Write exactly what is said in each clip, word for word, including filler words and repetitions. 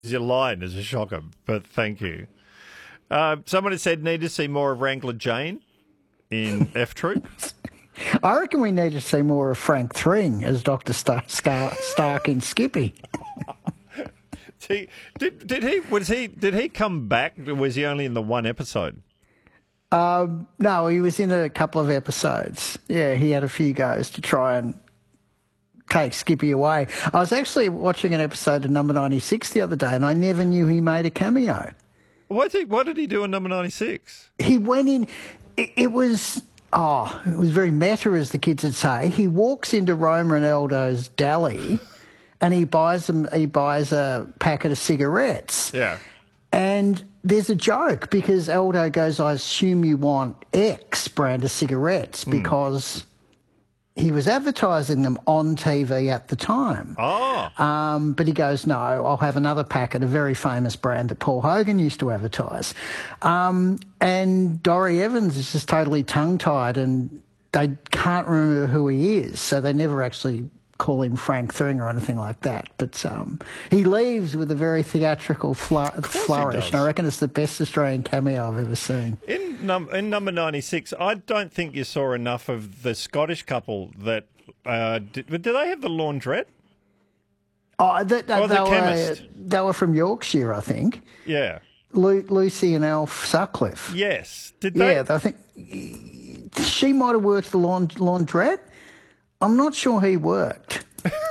Your line is a shocker, but thank you. Uh, someone has said need to see more of Wrangler Jane in F Troop. I reckon we need to see more of Frank Thring as Doctor Star- Star- Stark in Skippy. He, did did he was he did he come back? Or was he only in the one episode? Um, no, he was in a couple of episodes. Yeah, he had a few goes to try and take Skippy away. I was actually watching an episode of Number ninety-six the other day, and I never knew he made a cameo. What did what did he do in Number ninety-six? He went in. It, it was oh, it was very meta, as the kids would say. He walks into Roma and Aldo's deli, and he buys them. He buys a packet of cigarettes. Yeah. And there's a joke because Aldo goes, I assume you want X brand of cigarettes because he was advertising them on T V at the time. Oh. Um, but he goes, no, I'll have another packet, a very famous brand that Paul Hogan used to advertise. Um, and Dory Evans is just totally tongue-tied and they can't remember who he is, so they never actually call him Frank Thring or anything like that. But um, he leaves with a very theatrical fl- flourish, and I reckon it's the best Australian cameo I've ever seen. In, num- in number ninety-six, I don't think you saw enough of the Scottish couple that... Uh, did, do they have the laundrette? Oh, that, that, Or the they, chemist? were, they were from Yorkshire, I think. Yeah. Lu- Lucy and Alf Sutcliffe. Yes. Did they? Yeah, I think she might have worked the laund- laundrette. I'm not sure he worked.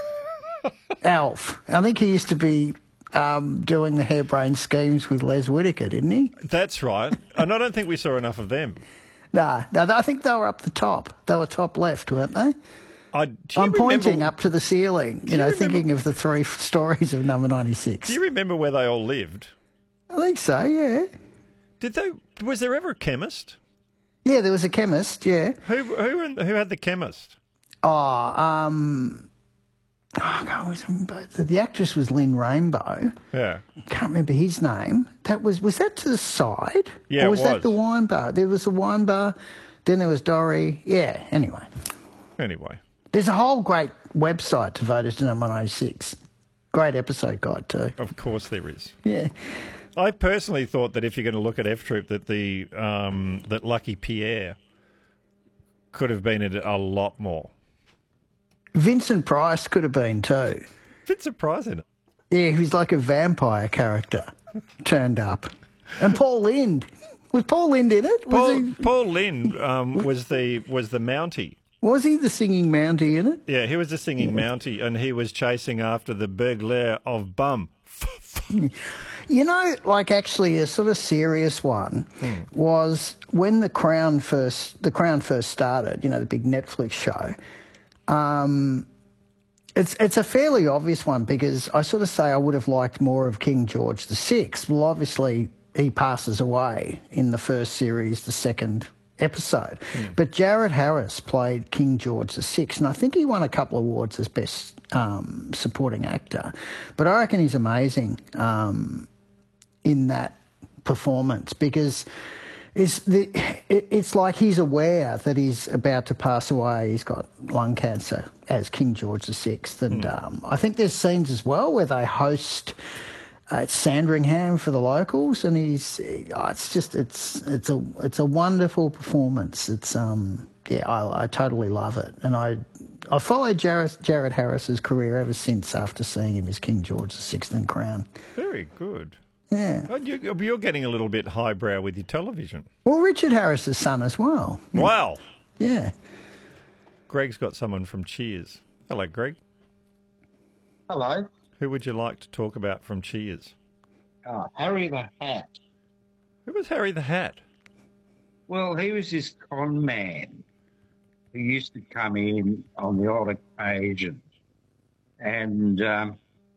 Alf. I think he used to be um, doing the harebrained schemes with Les Whitaker, didn't he? That's right. And I don't think we saw enough of them. Nah, no, I think they were up the top. They were top left, weren't they? I, do you I'm pointing remember- up to the ceiling, you you know, remember- thinking of the three f- stories of Number ninety-six. Do you remember where they all lived? I think so, yeah. Did they? Was there ever a chemist? Yeah, there was a chemist, yeah. Who who who had the chemist? Oh, um, oh, God, was, the actress was Lynn Rainbow. Yeah. Can't remember his name. That was was that to the side? Yeah, or was it that was. the wine bar? There was a wine bar, then there was Dory. Yeah. Anyway, Anyway. there's a whole great website devoted to Number ninety-six. Great episode guide too. Of course there is. Yeah. I personally thought that if you're going to look at F Troop, that the um, that Lucky Pierre could have been in it a lot more. Vincent Price could have been too. Bit surprising. Yeah, he was like a vampire character turned up. And Paul Lind. Was Paul Lind in it? Was Paul, he Paul Lynn um, was the was the Mountie. was he the singing Mountie in it? Yeah, he was the singing Mountie, and he was chasing after the burglar of Bum. You know, like actually a sort of serious one was when the Crown first the Crown first started, you know, the big Netflix show. Um, it's it's a fairly obvious one because I sort of say I would have liked more of King George the Sixth. Well, obviously he passes away in the first series, the second episode. But Jared Harris played King George the Sixth, and I think he won a couple of awards as best um, supporting actor. But I reckon he's amazing um, in that performance because it's the it, it's like he's aware that he's about to pass away. He's got lung cancer as King George the Sixth, and um, I think there's scenes as well where they host. Uh, it's Sandringham for the locals, and he's. Oh, it's just it's it's a it's a wonderful performance. It's um yeah I, I totally love it, and I I followed Jared Jared Harris's career ever since after seeing him as King George the Sixth in Crown. Very good. Yeah. Oh, you, you're getting a little bit highbrow with your television. Well, Richard Harris's son as well. Wow. Yeah. Greg's got someone from Cheers. Hello, Greg. Hello. Who would you like to talk about from Cheers? Oh, Harry the Hat. Who was Harry the Hat? Well, he was this con man who used to come in on the odd occasion. And um,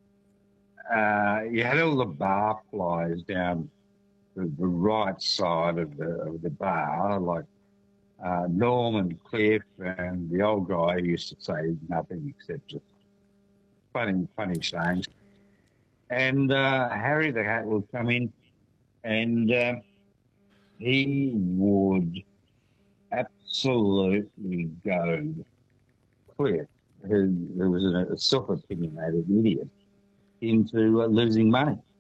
uh, you had all the bar flies down the, the right side of the, of the bar, like uh, Norman Cliff and the old guy who used to say nothing except just funny, funny sayings. And uh, Harry the Hat would come in and uh, he would absolutely go Cliff, who, who was a, a self-opinionated idiot, into uh, losing money.